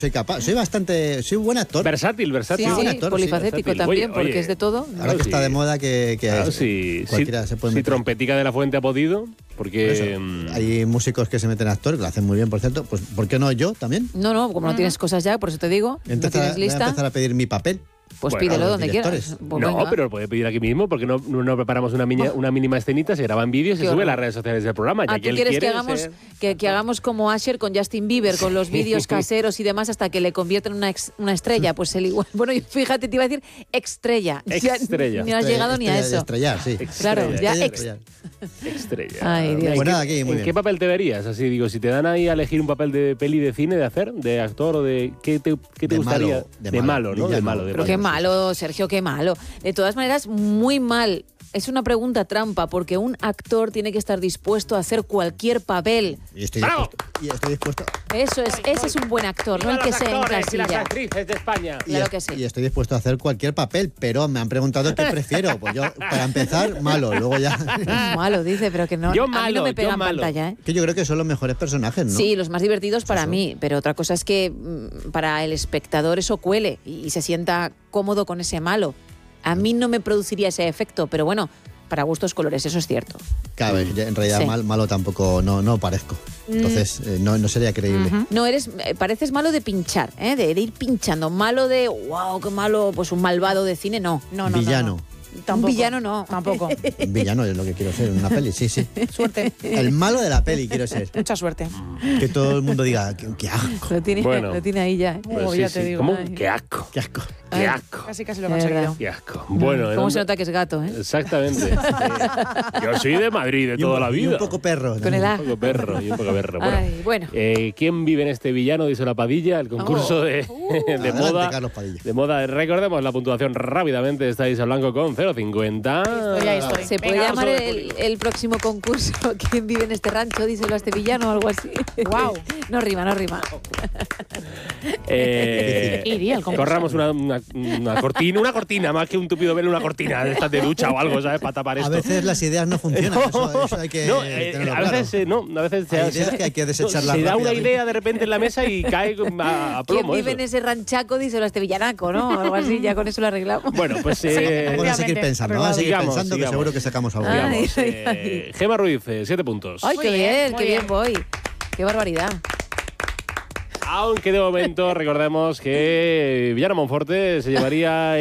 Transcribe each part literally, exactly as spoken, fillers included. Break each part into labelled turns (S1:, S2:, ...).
S1: Soy capaz, soy bastante, soy un buen actor.
S2: Versátil, versátil.
S3: Sí,
S1: buen
S3: sí,
S1: actor,
S3: polifacético
S1: sí,
S3: también,
S2: oye, oye,
S3: porque es de todo.
S1: Ahora
S2: Claro,
S1: que está
S2: sí.
S1: de moda que, que
S2: Claro,
S1: es-
S2: si,
S1: cualquiera
S2: si,
S1: se puede
S2: si
S1: meter.
S2: Trompetica de la Fuente ha podido, porque...
S1: Por eso, hay músicos que se meten a actor, que lo hacen muy bien, por cierto. Pues, ¿por qué no yo también?
S3: No, no, como no tienes cosas ya, por eso te digo, no
S1: Empezar-
S3: tienes
S1: voy a
S3: lista,
S1: empezar a pedir mi papel.
S3: pues
S2: Bueno,
S3: pídelo
S1: los
S3: donde
S1: directores.
S3: quieras. Pues
S2: no,
S3: venga.
S2: pero lo puede pedir aquí mismo, porque no, no, no preparamos una, miña- una mínima escenita, se graba en vídeo y se
S3: Qué
S2: sube
S3: horror.
S2: a las redes sociales del programa.
S3: Ah,
S2: ya
S3: ¿tú
S2: que él
S3: quieres que
S2: quiere
S3: hagamos,
S2: ser-
S3: que, que hagamos como Asher con Justin Bieber, con los vídeos caseros y demás, hasta que le convierten en una, ex- una estrella? Pues él igual. Bueno, yo, fíjate, te iba a decir extrella. Ya
S2: Extrella.
S3: No has llegado ni a
S1: Estrella-
S3: eso.
S1: Estrellar, sí.
S3: Claro,
S2: Estrella,
S3: ya
S1: Estrella,
S3: ex-
S1: estrellar.
S2: Estrella.
S3: Ay, Dios.
S2: ¿En
S1: Pues
S2: qué-
S1: nada, aquí, muy
S2: ¿En
S1: bien.
S2: qué papel te verías? Así digo, si te dan ahí a elegir un papel de peli, de cine, de hacer, de actor o de... ¿Qué te, qué te
S1: De
S2: gustaría?
S1: malo, de
S2: de
S1: malo,
S2: malo, ¿no? De
S1: villano.
S2: malo, de
S3: Pero
S2: malo.
S3: qué malo, Sergio, qué malo. De todas maneras, muy mal. Es una pregunta trampa, porque un actor tiene que estar dispuesto a hacer cualquier papel.
S1: Y estoy
S2: ¡Bravo!
S1: dispuesto. Y estoy dispuesto.
S3: Eso es, ese es un buen actor, no el
S2: ¡Viva
S3: que
S2: los
S3: se
S2: actores y las
S3: encasilla.
S2: actrices de España!
S1: y
S3: Claro
S1: es-
S3: que sí.
S1: Y estoy dispuesto a hacer cualquier papel, pero me han preguntado qué prefiero. Pues yo, para empezar, malo. Luego ya.
S3: Malo, dice, pero que no.
S2: Yo
S3: a mí
S2: malo,
S3: no me
S2: yo
S3: pega en
S2: malo.
S3: pantalla, ¿eh?
S1: Que yo creo que son los mejores personajes, ¿no?
S3: Sí, los más divertidos para
S1: Eso.
S3: mí, pero otra cosa es que mm, para el espectador eso cuele y, y se sienta cómodo con ese malo. A mí no me produciría ese efecto, pero bueno, para gustos colores, eso es cierto.
S1: Claro, en realidad
S3: Sí.
S1: mal, malo tampoco no, no parezco. Entonces, eh, no, no sería creíble.
S3: No eres, eh, pareces malo de pinchar, ¿eh? de, de ir pinchando. Malo de, wow, qué malo, pues un malvado de cine, no.
S4: No, no,
S1: Villano.
S4: no, no.
S3: Un
S4: Tampoco.
S3: villano no.
S4: Tampoco.
S1: Un villano es lo que quiero ser en una peli, sí, sí.
S4: Suerte.
S1: El malo de la peli quiero ser.
S4: Mucha suerte.
S1: Que todo el mundo diga, qué, qué asco,
S3: Lo tiene,
S2: Bueno.
S3: lo tiene ahí ya. ¿eh?
S2: Pues
S4: Oh,
S2: sí,
S4: ya
S2: sí.
S4: te digo.
S2: ¿Cómo?
S3: Ay.
S2: ¡Qué asco!
S1: qué asco.
S2: ¡Qué
S3: Ay.
S2: asco!
S4: Casi casi lo he
S3: De
S4: conseguido.
S3: verdad.
S2: ¡Qué asco! Bueno, en
S3: ¿Cómo
S2: un-
S3: se nota que es gato, eh?
S2: Exactamente. Sí. Yo soy de Madrid de
S1: Y un-
S2: toda la
S1: y
S2: vida.
S1: un poco perro. ¿no?
S3: Con el A.
S2: Un poco perro y un poco perro. Bueno,
S3: Ay, bueno.
S2: eh, ¿quién vive en este villano? Dice la Padilla, el concurso
S3: Oh.
S2: de, de
S1: Adelante,
S2: moda.
S1: Carlos Padilla.
S2: De moda. Recordemos la puntuación rápidamente. Estáis a blanco con cero coma cincuenta.
S4: Estoy, ahí estoy.
S3: ¿Se puede
S4: Venga,
S3: llamar
S2: sobre
S3: el, el próximo concurso ¿Quién vive en este rancho? Díselo a este villano o algo así.
S4: Guau.
S3: No rima, no rima.
S2: Eh,
S4: Iría el concurso.
S2: corramos una, una, una cortina, una cortina, más que un tupido velo, una cortina de estas de ducha o algo, ¿sabes? Para tapar
S1: A
S2: esto.
S1: veces las ideas no funcionan. Eso, eso hay que
S2: No, eh,
S1: tenerlo
S2: a
S1: claro.
S2: veces eh, no, a veces
S1: Hay
S2: se,
S1: ideas
S2: se-
S1: que hay que
S2: no,
S1: desecharlas
S2: se da una
S1: rápidamente.
S2: idea de repente en la mesa y cae a, a
S3: ¿Quién
S2: plomo.
S3: vive
S2: eso.
S3: en ese ranchaco? Díselo a este villanaco, ¿no? Algo así, ya con eso lo arreglamos.
S2: Bueno, pues eh,
S1: Vamos a seguir
S4: Efectivamente,
S1: pensando, vamos a seguir
S2: sigamos,
S1: pensando que
S2: sigamos.
S1: seguro que sacamos algo.
S3: Ay.
S2: digamos, eh, Gema Ruiz, eh, siete puntos.
S3: Ay,
S4: Muy
S3: qué
S4: bien,
S3: bien,
S4: muy
S3: qué bien
S4: bien.
S3: voy. Qué barbaridad.
S2: Aunque de momento recordemos que Villano Monforte se llevaría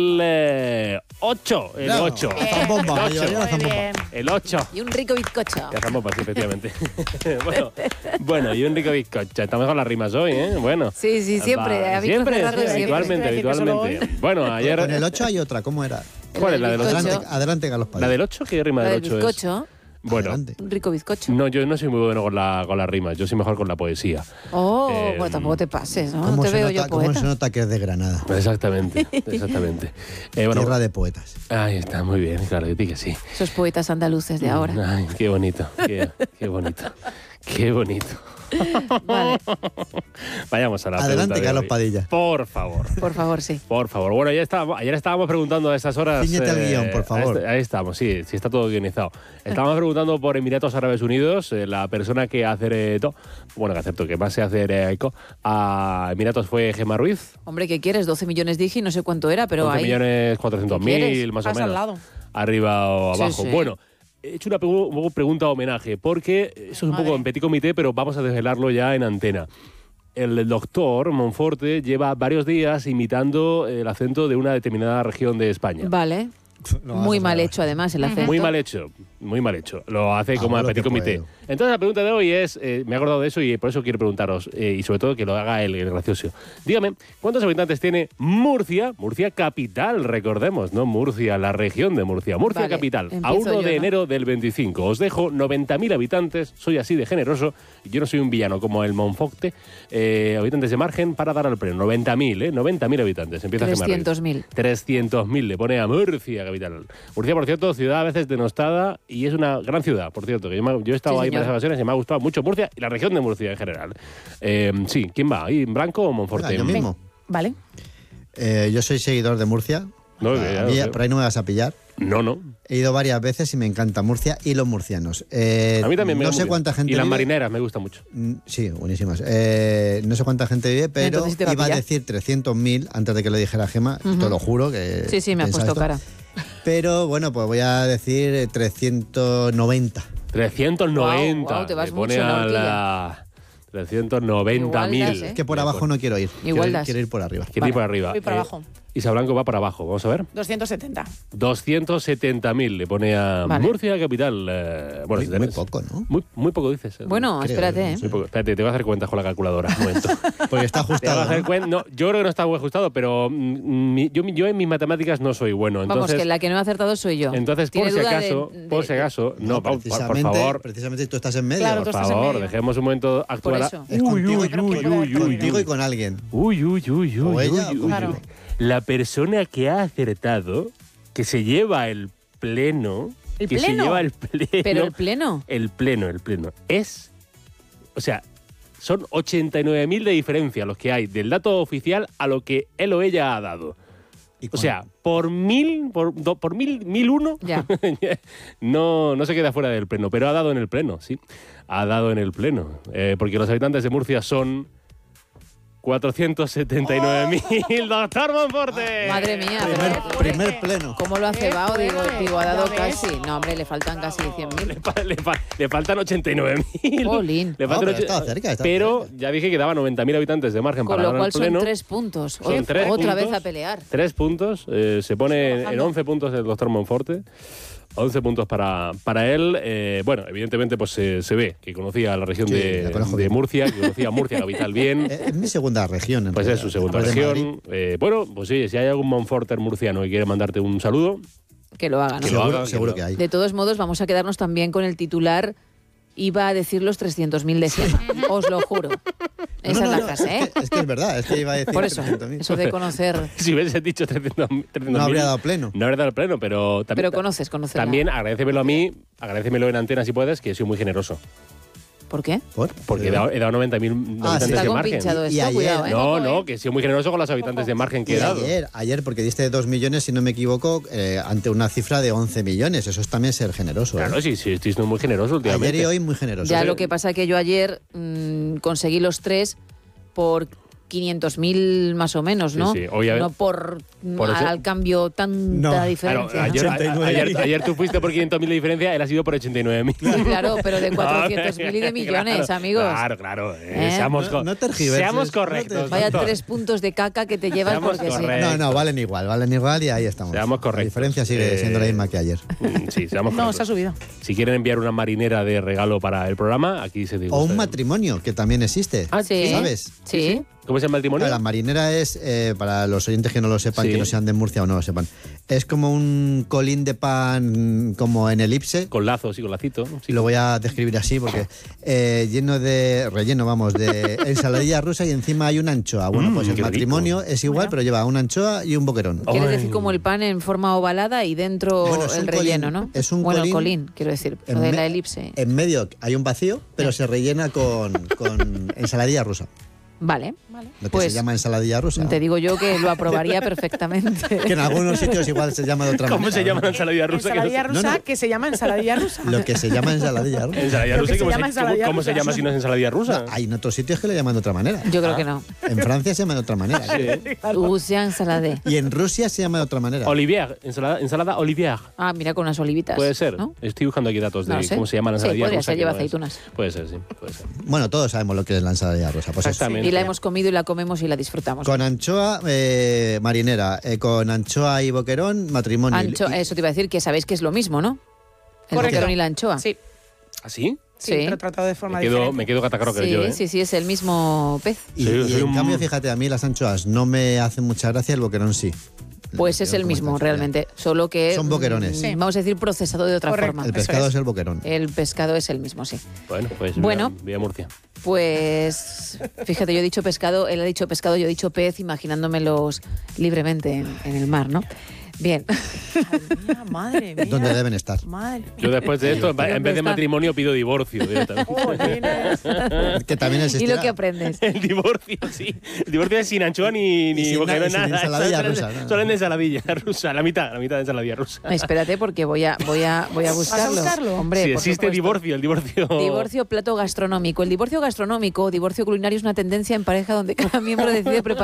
S2: el ocho. el
S1: No,
S2: ocho.
S1: la zambomba, me
S2: El
S1: llevaría la
S2: ocho.
S4: Muy
S1: zambomba.
S4: bien.
S2: El ocho.
S3: Y un rico bizcocho.
S2: Ya estamos, sí, efectivamente. bueno, bueno, y un rico bizcocho. Estamos con las rimas hoy, ¿eh? Bueno.
S3: Sí, sí, siempre.
S2: Va,
S3: A Víctor
S2: siempre,
S3: Ferraro
S2: sí,
S3: siempre.
S2: habitualmente,
S4: Estoy haciendo
S2: habitualmente. Bueno, ayer...
S1: Con el ocho hay otra, ¿cómo era?
S2: ¿Cuál es la del ocho?
S1: Adelante, adelante Carlos Padilla.
S2: ¿La del ocho? ¿Qué rima
S3: La
S2: del
S3: del
S2: ocho es?
S3: bizcocho.
S2: Bueno,
S1: Adelante.
S3: Un rico bizcocho.
S2: no, yo no soy muy bueno con, la, con las rimas. Yo soy mejor con la poesía.
S3: Oh,
S2: Eh,
S3: pues tampoco te pases, ¿no? No
S1: ¿Cómo
S3: te
S1: se
S3: veo
S1: nota,
S3: yo
S1: cómo
S3: poeta.
S1: se nota que es de Granada?
S2: Exactamente, exactamente. Eh, bueno,
S1: Tierra de poetas.
S2: ahí está, muy bien, claro, de ti que sí.
S3: Esos poetas andaluces de ahora.
S2: Ay, qué bonito, qué, qué bonito, qué bonito.
S3: Vale,
S2: Vayamos a la
S1: Adelante,
S2: pregunta de
S1: Carlos
S2: hoy.
S1: Padilla.
S2: Por favor.
S3: por favor, sí.
S2: Por favor. Bueno, ya estábamos, ayer estábamos preguntando a estas horas.
S1: Cíñete al guión, por favor.
S2: Ahí, está- ahí estamos, sí, sí está todo guionizado. Estábamos preguntando por Emiratos Árabes Unidos, eh, la persona que acertó, bueno, que acertó, que más se acercó a Emiratos fue Gema Ruiz.
S3: Hombre, ¿qué quieres? doce millones dije y no sé cuánto era, pero
S2: once
S3: ahí...
S2: millones cuatrocientos
S3: ¿Qué
S2: mil,
S3: quieres?
S2: más o
S4: Pasa
S2: menos.
S4: al lado.
S2: Arriba o
S3: Sí,
S2: abajo.
S3: sí.
S2: Bueno, he hecho una pregu- pregunta homenaje, porque eso es un
S4: Madre.
S2: poco en petit comité, pero vamos a desvelarlo ya en antena. El doctor Monforte lleva varios días imitando el acento de una determinada región de España.
S3: Vale.
S1: No,
S3: Muy
S1: vas a
S3: mal
S1: saber.
S3: hecho, además, el acento.
S2: Muy mal hecho, muy mal hecho. Lo hace como a
S1: Hago lo
S2: petit
S1: que
S2: comité.
S1: puedo.
S2: Entonces la pregunta de hoy es, eh, me he acordado de eso y por eso quiero preguntaros, eh, y sobre todo que lo haga el, el gracioso. Dígame, ¿cuántos habitantes tiene Murcia? Murcia capital, recordemos, ¿no? Murcia, la región de Murcia. Murcia
S3: Vale,
S2: capital, a
S3: empiezo
S2: uno
S3: yo,
S2: de
S3: ¿no?
S2: enero del veinticinco. Os dejo noventa mil habitantes, soy así de generoso, y yo no soy un villano como el Monforte. Eh, habitantes de margen para dar al pleno. noventa mil, ¿eh? noventa mil habitantes. Empieza
S3: trescientos mil.
S2: trescientos mil le pone a Murcia capital. Murcia, por cierto, ciudad a veces denostada y es una gran ciudad, por cierto, que yo, me- yo he estado
S3: Sí,
S2: ahí en
S3: señor.
S2: varias ocasiones y me ha gustado mucho Murcia y la región de Murcia en general. Eh, sí, ¿quién va? ¿Ahí, Blanco o Monforte?
S1: Venga, yo mismo.
S4: Vale.
S1: Eh, yo soy seguidor de Murcia,
S2: No,
S1: A
S2: ya,
S1: mí,
S2: ya,
S1: por ahí no me vas a pillar.
S2: no, no.
S1: He ido varias veces y me encanta Murcia y los murcianos. Eh,
S2: A mí también me
S1: No
S2: gusta
S1: sé
S2: muy
S1: cuánta
S2: bien.
S1: gente
S2: Y las
S1: vive.
S2: marineras me gustan mucho.
S1: Mm, Sí, buenísimas. Eh, no sé cuánta gente vive, pero
S3: Entonces sí te va a
S1: iba a
S3: pillar.
S1: decir trescientos mil antes de que lo dijera Gema,
S3: Ujú.
S1: te lo juro que
S3: Sí, sí, me ha
S1: pensaba
S3: puesto
S1: esto.
S3: cara.
S1: Pero bueno, pues voy a decir eh, trescientos noventa.
S2: trescientos noventa.
S3: Guau, guau, te vas
S2: Le pone
S3: mucho en la
S2: a
S3: horquilla.
S2: la trescientos noventa mil.
S3: Igual das, ¿eh?
S1: Que por
S2: Le
S1: abajo
S2: pone-
S1: no quiero ir.
S3: Igual
S1: quiero, ir
S3: das.
S1: quiero ir por arriba.
S2: Quiere ir por arriba.
S4: Voy por
S2: Eh,
S4: abajo.
S2: Isa Blanco va para abajo. Vamos a ver.
S4: doscientos setenta.
S2: doscientos setenta mil le pone a
S3: Vale.
S2: Murcia capital. eh, bueno,
S1: Muy,
S2: si
S1: muy
S2: tenés-
S1: poco, ¿no?
S2: Muy, muy poco dices. eh.
S3: Bueno,
S1: Creo,
S3: espérate,
S1: no
S3: ¿eh?
S1: sé.
S2: Muy poco. Espérate, te voy a hacer cuentas con la calculadora. Un momento.
S1: Porque está
S2: Te voy a
S1: ajustado.
S2: hacer
S1: ¿no?
S2: cuen- no, yo creo que no está muy ajustado, pero mm, mi- yo, yo en mis matemáticas no soy bueno.
S3: Vamos,
S2: Entonces,
S3: que la que no he acertado soy yo.
S2: entonces por
S3: ¿Tiene
S2: si
S3: duda de-
S2: acaso,
S3: de-
S2: por si acaso, no, por, por- por
S1: precisamente,
S2: favor,
S1: precisamente tú estás en medio.
S4: Claro,
S2: por
S4: tú estás en
S2: favor,
S4: medio.
S2: dejemos un momento actuar. a-
S3: eso.
S1: Es
S2: Uy,
S1: contigo,
S2: uy,
S1: y con-
S2: uy,
S4: con-
S2: uy, uy,
S1: contigo
S2: uy.
S1: y con alguien.
S2: Uy, uy, uy, uy,
S1: O
S2: uy,
S1: ella,
S2: uy,
S1: o
S2: uy.
S4: Claro.
S2: La persona que ha acertado, que se lleva el pleno,
S4: ¿El
S2: que se
S4: pleno?
S2: lleva el pleno,
S3: Pero el pleno.
S2: el pleno, el pleno, es, o sea, son ochenta y nueve mil de diferencia los que hay del dato oficial a lo que él o ella ha dado.
S1: ¿Y
S2: O
S1: cuán-
S2: sea, por mil, por, do- por mil, mil uno,
S3: Ya.
S2: no, no se queda fuera del pleno, pero ha dado en el pleno, sí. Ha dado en el pleno. Eh, porque los habitantes de Murcia son cuatrocientos setenta y nueve mil. ¡Doctor Monforte!
S3: Madre mía,
S1: primer,
S3: pero
S1: primer pleno.
S3: ¿cómo lo ha
S4: Qué
S3: cebado? Digo,
S4: fuerte,
S3: digo, ha dado
S4: ya ves.
S3: casi. No, hombre, le faltan casi cien
S2: Le,
S3: mil.
S2: fa- le fa- le faltan ochenta y nueve mil.
S3: Jolín.
S2: Le
S1: No,
S2: faltan
S1: pero
S2: och-
S1: estaba cerca, estaba
S2: pero
S1: cerca.
S2: ya dije que daba noventa mil habitantes de margen
S3: Con
S2: para
S3: lo
S2: ganar
S3: cual
S2: el
S3: son
S2: pleno.
S3: tres puntos.
S2: Son
S3: Ot-
S2: tres
S3: Otra
S2: puntos.
S3: vez a pelear.
S2: Tres puntos. eh, se pone en
S4: bajando.
S2: once puntos el doctor Monforte. once puntos para, para él. Eh, bueno, evidentemente pues se, se ve que conocía la región
S1: Sí,
S2: de,
S1: la conozco
S2: de
S1: bien.
S2: Murcia, que conocía Murcia capital bien.
S1: Eh, Es mi segunda región. en
S2: Pues es
S1: realidad,
S2: su segunda
S1: después de Madrid.
S2: región. Eh, bueno, pues sí, si hay algún Monforter murciano que quiere mandarte un saludo,
S3: Que lo hagan.
S2: Que
S3: ¿no?
S2: lo
S1: Seguro,
S2: haga, que
S1: seguro
S2: lo-
S1: que hay.
S3: De todos modos, vamos a quedarnos también con el titular. Iba a decir los trescientos mil de Sema. Os lo juro.
S1: No,
S3: Esa
S1: no,
S3: es la
S1: no,
S3: frase, ¿eh?
S1: Es que, es que es verdad, es que iba a decir
S3: Por eso,
S1: trescientos mil.
S3: eso de conocer.
S2: si hubiese dicho trescientos mil,
S1: No habría dado pleno.
S2: No habría dado pleno, pero también,
S3: Pero conoces, conoces. la-
S2: también agradécemelo a mí, agradécemelo en antena si puedes, que soy muy generoso.
S3: ¿Por qué?
S1: ¿Por?
S2: Porque he dado, he dado noventa mil
S1: Ah,
S2: habitantes
S1: sí.
S3: Está
S2: de margen.
S3: compinchado
S1: Y
S3: esto,
S1: ayer-
S3: cuidado, ¿eh?
S2: No,
S4: Poco,
S2: no,
S4: ¿eh?
S2: que he sido muy generoso con los habitantes de margen que
S1: Y
S2: he dado.
S1: ayer, ayer, porque diste dos millones, si no me equivoco, eh, ante una cifra de once millones. Eso es también ser generoso.
S2: Claro,
S1: ¿eh?
S2: sí, sí, estoy siendo muy generoso últimamente.
S1: Ayer y hoy muy generoso.
S3: Ya
S2: sí.
S3: lo que pasa que yo ayer mm, conseguí los tres por quinientos mil más o menos, ¿no?
S2: Sí, sí. Hoy, a ver-
S3: no por,
S2: por
S3: al,
S2: eso-
S3: al cambio tanta
S1: No.
S2: Claro,
S3: diferencia. ¿no?
S2: ayer,
S1: ochenta y nueve.
S2: ayer, ayer tú fuiste por quinientos mil de diferencia, él ha sido por ochenta y nueve mil.
S3: Claro, pero de cuatrocientos mil y de millones, amigos.
S2: Claro, claro. eh,
S3: ¿Eh?
S2: Seamos,
S1: No-
S2: co-
S1: no tergiverses,
S2: seamos
S1: no te-
S2: correctos.
S3: Vaya
S2: doctor.
S3: tres puntos de caca que te llevas
S2: Seamos
S3: porque sí.
S2: correctos.
S1: No, no, valen igual, valen igual y ahí estamos.
S2: Seamos
S1: La
S2: correctos.
S1: diferencia sigue
S2: Eh,
S1: siendo la misma que ayer.
S2: Mm, Sí, seamos
S4: No,
S2: correctos.
S4: se ha subido.
S2: Si quieren enviar una marinera de regalo para el programa, aquí se dice.
S1: O un matrimonio, que también existe.
S2: Ah,
S3: Sí.
S1: ¿Sabes?
S3: Sí.
S2: ¿Cómo se llama el matrimonio?
S1: La marinera es, eh, para los oyentes que no lo sepan,
S2: Sí.
S1: que no sean de Murcia o no lo sepan, es como un colín de pan como en elipse.
S2: Con lazos y con lacito. Sí.
S1: Y lo voy a describir así porque eh, lleno de relleno, vamos, de ensaladilla rusa y encima hay una anchoa. Bueno,
S2: Mm,
S1: pues el
S2: qué rico.
S1: matrimonio es igual, pero lleva una anchoa y un boquerón.
S2: Oh.
S3: Quieres
S2: Ay.
S3: decir como el pan en forma ovalada y dentro
S1: Bueno, es
S3: el
S1: un
S3: relleno,
S1: colín,
S3: ¿no?
S1: es un
S3: bueno, el
S1: colín
S3: colín, quiero decir,
S1: En
S3: lo de
S1: me-
S3: la elipse.
S1: En medio hay un vacío, pero se rellena con, con ensaladilla rusa.
S3: Vale.
S1: Lo que
S3: Pues,
S1: se llama ensaladilla rusa.
S3: Te digo yo que lo aprobaría perfectamente.
S1: Que en algunos sitios igual se llama de otra
S2: ¿Cómo
S1: manera.
S2: se llama la
S1: ¿no?
S2: ensaladilla rusa? Que no
S4: Ensaladilla
S2: sé-
S4: rusa
S1: No, no.
S4: que se llama ensaladilla rusa.
S1: Lo que se llama ensaladilla rusa.
S2: Ensaladilla
S4: Lo
S2: rusa,
S4: que se
S2: ¿cómo,
S4: llama
S2: se,
S4: ensaladilla
S2: cómo- cómo se
S4: rusa.
S2: llama si no es ensaladilla rusa?
S1: No, hay en otros sitios que le llaman de otra manera.
S3: Yo creo
S2: Ah.
S3: que no.
S1: En Francia se llama de otra manera.
S3: Rusia ensalade.
S1: Y en Rusia se llama de otra manera.
S2: Olivier, ensalada, ensalada Olivier.
S3: Ah, mira, con unas olivitas.
S2: Puede ser.
S3: ¿no?
S2: Estoy buscando aquí datos de
S3: No lo sé.
S2: cómo se llama la
S3: Sí,
S2: ensaladilla
S3: podría
S2: rusa,
S3: ser,
S2: que
S3: lleva
S2: no es.
S3: aceitunas.
S2: Puede ser, sí. Puede ser.
S1: Bueno, todos sabemos lo que es la ensaladilla rusa. Pues eso.
S2: Exactamente.
S3: Y la hemos comido y la comemos y la disfrutamos.
S1: Con anchoa eh, marinera, eh, con anchoa y boquerón, matrimonio.
S3: Ancho,
S1: Y-
S3: eso te iba a decir que sabéis que es lo mismo, ¿no? El
S4: Correcto.
S3: boquerón y la anchoa.
S4: Sí,
S2: ¿Ah, sí?
S4: sí,
S3: Sí.
S4: pero tratado de forma
S2: Me quedo,
S4: diferente.
S2: me quedo catacroker
S3: Sí,
S2: yo, ¿eh?
S3: sí, sí, es el mismo pez.
S1: y,
S2: Sí,
S1: y
S2: soy
S1: en
S2: un-
S1: cambio, fíjate, a mí las anchoas no me hacen mucha gracia, el boquerón sí.
S3: Pues es el
S1: Boquerón,
S3: mismo,
S1: como está.
S3: realmente. Solo que.
S1: Son boquerones.
S3: mm,
S4: Sí.
S3: Vamos a decir procesado de otra
S4: Correcto.
S3: forma.
S1: El
S4: Eso
S1: pescado
S4: es.
S1: es el boquerón.
S3: El pescado es el mismo, sí.
S2: Bueno, pues
S3: Bueno.
S2: Vía, vía Murcia.
S3: Pues fíjate, yo he dicho pescado, él ha dicho pescado, yo he dicho pez, imaginándomelos libremente en, en el mar, ¿no? Bien.
S4: Madre mía, madre mía.
S1: Donde deben estar.
S4: Madre mía.
S2: Yo después de esto, en
S3: ¿Dónde
S2: vez de
S3: están?
S2: matrimonio, pido divorcio directamente.
S4: Jolines.
S1: Que también
S3: ¿Y
S1: existirá.
S3: lo que aprendes?
S2: El divorcio, sí. El divorcio es sin anchoa ni, ni
S1: Y sin
S2: porque
S1: na-
S2: no
S1: y
S2: es
S1: sin
S2: nada.
S1: ensaladilla
S2: Solo-
S1: rusa, ¿no?
S2: Solo en ensaladilla rusa, la mitad, la mitad de ensaladilla rusa.
S3: Espérate, porque voy a, voy a, voy a
S4: ¿Vas a
S3: buscarlo.
S4: buscarlo?
S3: Hombre,
S2: Sí,
S3: por
S2: existe
S3: supuesto.
S2: divorcio, el divorcio.
S3: Divorcio plato gastronómico. El divorcio gastronómico o divorcio culinario es una tendencia en pareja donde cada miembro decide preparar